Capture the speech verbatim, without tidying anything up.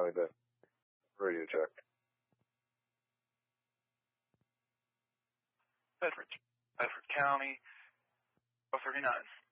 County, the radio check. Bedford. Bedford County, twelve thirty-nine.